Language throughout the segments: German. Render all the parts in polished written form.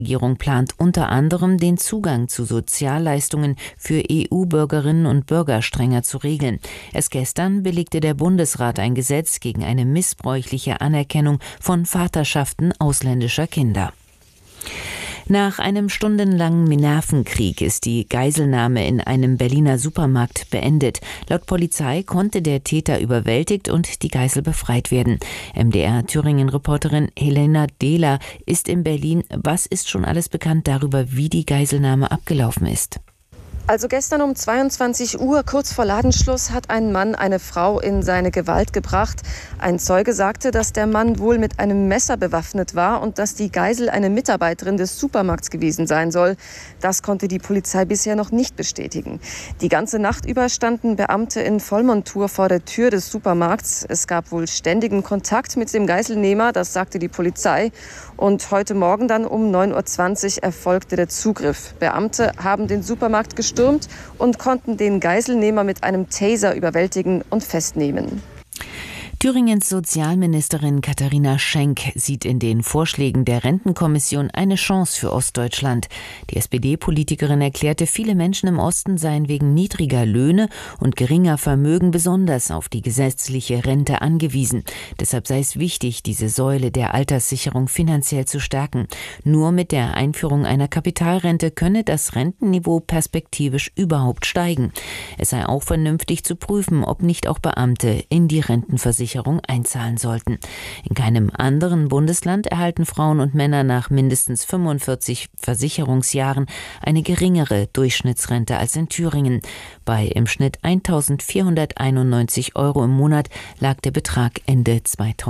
Die Regierung plant unter anderem, den Zugang zu Sozialleistungen für EU-Bürgerinnen und Bürger strenger zu regeln. Erst gestern billigte der Bundesrat ein Gesetz gegen eine missbräuchliche Anerkennung von Vaterschaften ausländischer Kinder. Nach einem stundenlangen Nervenkrieg ist die Geiselnahme in einem Berliner Supermarkt beendet. Laut Polizei konnte der Täter überwältigt und die Geisel befreit werden. MDR-Thüringen-Reporterin Helena Dehler ist in Berlin. Was ist schon alles bekannt darüber, wie die Geiselnahme abgelaufen ist? Also gestern um 22 Uhr, kurz vor Ladenschluss, hat ein Mann eine Frau in seine Gewalt gebracht. Ein Zeuge sagte, dass der Mann wohl mit einem Messer bewaffnet war und dass die Geisel eine Mitarbeiterin des Supermarkts gewesen sein soll. Das konnte die Polizei bisher noch nicht bestätigen. Die ganze Nacht über standen Beamte in Vollmontur vor der Tür des Supermarkts. Es gab wohl ständigen Kontakt mit dem Geiselnehmer, das sagte die Polizei. Und heute Morgen dann um 9.20 Uhr erfolgte der Zugriff. Beamte haben den Supermarkt gestürmt und konnten den Geiselnehmer mit einem Taser überwältigen und festnehmen. Thüringens Sozialministerin Katharina Schenk sieht in den Vorschlägen der Rentenkommission eine Chance für Ostdeutschland. Die SPD-Politikerin erklärte, viele Menschen im Osten seien wegen niedriger Löhne und geringer Vermögen besonders auf die gesetzliche Rente angewiesen. Deshalb sei es wichtig, diese Säule der Alterssicherung finanziell zu stärken. Nur mit der Einführung einer Kapitalrente könne das Rentenniveau perspektivisch überhaupt steigen. Es sei auch vernünftig zu prüfen, ob nicht auch Beamte in die Rentenversicherung einzahlen sollten. In keinem anderen Bundesland erhalten Frauen und Männer nach mindestens 45 Versicherungsjahren eine geringere Durchschnittsrente als in Thüringen. Bei im Schnitt 1.491 € im Monat lag der Betrag Ende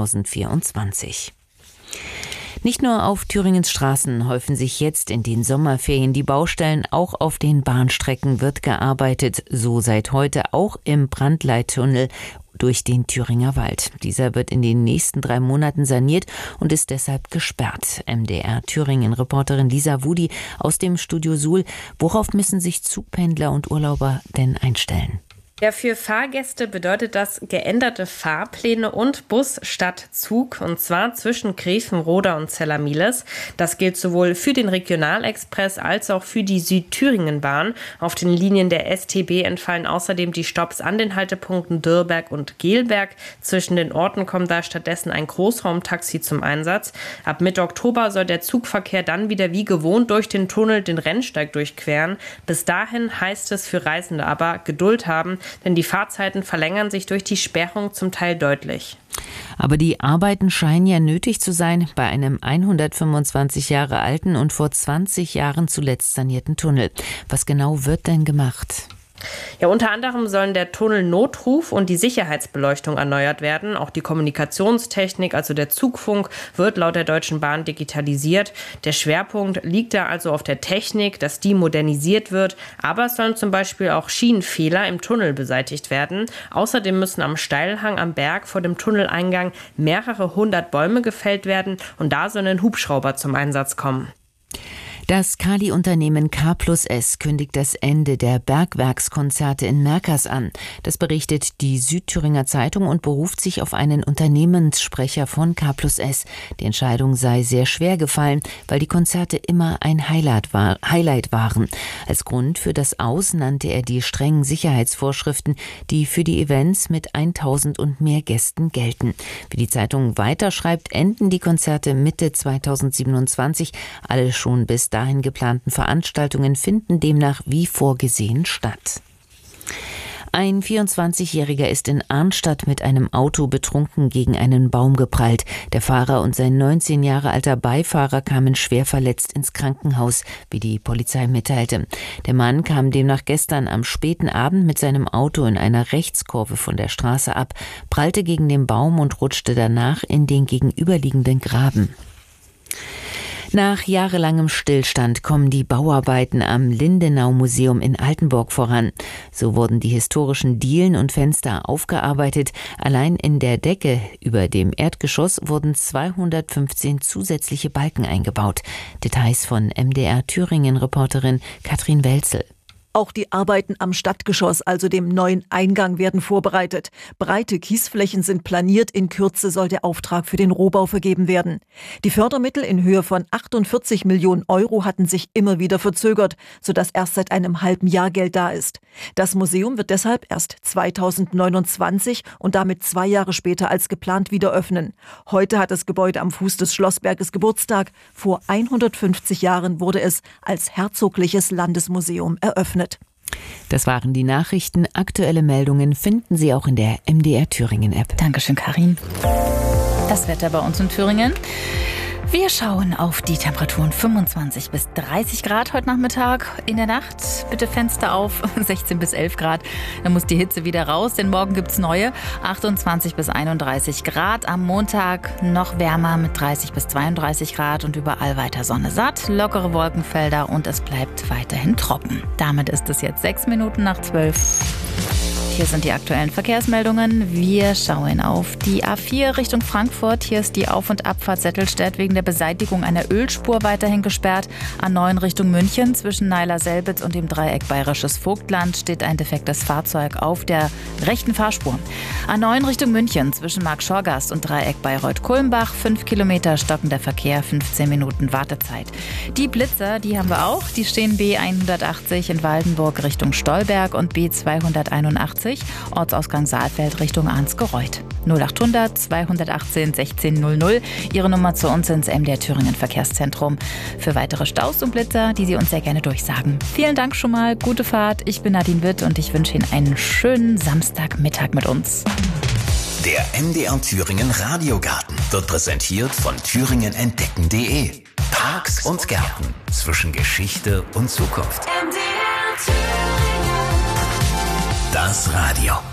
2024. Nicht nur auf Thüringens Straßen häufen sich jetzt in den Sommerferien die Baustellen, auch auf den Bahnstrecken wird gearbeitet, so seit heute auch im Brandleittunnel durch den Thüringer Wald. Dieser wird in den nächsten 3 Monaten saniert und ist deshalb gesperrt. MDR-Thüringen-Reporterin Lisa Wudi aus dem Studio Suhl. Worauf müssen sich Zugpendler und Urlauber denn einstellen? Ja, für Fahrgäste bedeutet das geänderte Fahrpläne und Bus statt Zug, und zwar zwischen Grevenroda und Zella-Miles. Das gilt sowohl für den Regionalexpress als auch für die Südthüringenbahn. Auf den Linien der STB entfallen außerdem die Stopps an den Haltepunkten Dürrberg und Gelberg. Zwischen den Orten kommt da stattdessen ein Großraumtaxi zum Einsatz. Ab Mitte Oktober soll der Zugverkehr dann wieder wie gewohnt durch den Tunnel den Rennsteig durchqueren. Bis dahin heißt es für Reisende aber Geduld haben, denn die Fahrzeiten verlängern sich durch die Sperrung zum Teil deutlich. Aber die Arbeiten scheinen ja nötig zu sein bei einem 125 Jahre alten und vor 20 Jahren zuletzt sanierten Tunnel. Was genau wird denn gemacht? Ja, unter anderem sollen der Tunnelnotruf und die Sicherheitsbeleuchtung erneuert werden. Auch die Kommunikationstechnik, also der Zugfunk, wird laut der Deutschen Bahn digitalisiert. Der Schwerpunkt liegt da also auf der Technik, dass die modernisiert wird. Aber es sollen zum Beispiel auch Schienenfehler im Tunnel beseitigt werden. Außerdem müssen am Steilhang am Berg vor dem Tunneleingang mehrere 100 Bäume gefällt werden. Und da sollen Hubschrauber zum Einsatz kommen. Das Kali-Unternehmen K+S kündigt das Ende der Bergwerkskonzerte in Merkers an. Das berichtet die Südthüringer Zeitung und beruft sich auf einen Unternehmenssprecher von K+S. Die Entscheidung sei sehr schwer gefallen, weil die Konzerte immer ein Highlight waren. Als Grund für das Aus nannte er die strengen Sicherheitsvorschriften, die für die Events mit 1000 und mehr Gästen gelten. Wie die Zeitung weiterschreibt, enden die Konzerte Mitte 2027, alle schon bis dahin geplanten Veranstaltungen finden demnach wie vorgesehen statt. Ein 24-Jähriger ist in Arnstadt mit einem Auto betrunken gegen einen Baum geprallt. Der Fahrer und sein 19 Jahre alter Beifahrer kamen schwer verletzt ins Krankenhaus, wie die Polizei mitteilte. Der Mann kam demnach gestern am späten Abend mit seinem Auto in einer Rechtskurve von der Straße ab, prallte gegen den Baum und rutschte danach in den gegenüberliegenden Graben. Nach jahrelangem Stillstand kommen die Bauarbeiten am Lindenau-Museum in Altenburg voran. So wurden die historischen Dielen und Fenster aufgearbeitet. Allein in der Decke über dem Erdgeschoss wurden 215 zusätzliche Balken eingebaut. Details von MDR-Thüringen-Reporterin Katrin Welzel. Auch die Arbeiten am Stadtgeschoss, also dem neuen Eingang, werden vorbereitet. Breite Kiesflächen sind planiert. In Kürze soll der Auftrag für den Rohbau vergeben werden. Die Fördermittel in Höhe von 48 Millionen Euro hatten sich immer wieder verzögert, sodass erst seit einem halben Jahr Geld da ist. Das Museum wird deshalb erst 2029 und damit 2 Jahre später als geplant wieder öffnen. Heute hat das Gebäude am Fuß des Schlossberges Geburtstag. Vor 150 Jahren wurde es als Herzogliches Landesmuseum eröffnet. Das waren die Nachrichten. Aktuelle Meldungen finden Sie auch in der MDR Thüringen App. Dankeschön, Karin. Das Wetter bei uns in Thüringen. Wir schauen auf die Temperaturen 25 bis 30 Grad heute Nachmittag. In der Nacht bitte Fenster auf, 16 bis 11 Grad. Dann muss die Hitze wieder raus, denn morgen gibt's neue 28 bis 31 Grad. Am Montag noch wärmer mit 30 bis 32 Grad und überall weiter Sonne satt, lockere Wolkenfelder und es bleibt weiterhin trocken. Damit ist es jetzt 6 Minuten nach 12. Hier sind die aktuellen Verkehrsmeldungen. Wir schauen auf die A4 Richtung Frankfurt. Hier ist die Auf- und Abfahrt Settelstedt wegen der Beseitigung einer Ölspur weiterhin gesperrt. A9 Richtung München zwischen Neiler-Selbitz und dem Dreieck Bayerisches Vogtland steht ein defektes Fahrzeug auf der rechten Fahrspur. A9 Richtung München zwischen Marktschorgast und Dreieck Bayreuth-Kulmbach 5 Kilometer stockender Verkehr, 15 Minuten Wartezeit. Die Blitzer, die haben wir auch. Die stehen B180 in Waldenburg Richtung Stolberg und B281 Ortsausgang Saalfeld Richtung Arnsgereuth. 0800 218 1600, Ihre Nummer zu uns ins MDR Thüringen Verkehrszentrum für weitere Staus und Blitzer, die Sie uns sehr gerne durchsagen. Vielen Dank schon mal, gute Fahrt. Ich bin Nadine Witt und ich wünsche Ihnen einen schönen Samstagmittag mit uns. Der MDR Thüringen Radiogarten wird präsentiert von thüringenentdecken.de. Parks und Gärten zwischen Geschichte und Zukunft. MDR Thüringen. Das Radio.